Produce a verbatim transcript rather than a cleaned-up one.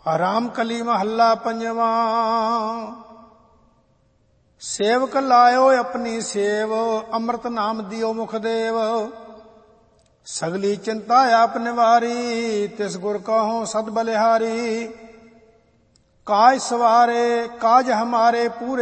ਰਾਮ ਕਲੀ ਮਹੱਲਾ ਪੰਜਵਾਂ। ਸੇਵਕ ਲਾਇਓ ਆਪਣੀ ਸੇਵ, ਅੰਮ੍ਰਿਤ ਨਾਮ ਦਿਓ ਮੁਖ ਦੇਵ। ਸਗਲੀ ਚਿੰਤਾ ਆਪ ਨਿਵਾਰੀ, ਤਿਸ ਗੁਰ ਕਹੋ ਸਦ ਬਲਿਹਾਰੀ। ਕਾਜ ਸਵਾਰੇ ਕਾਜ ਹਮਾਰੇ ਪੂਰੇ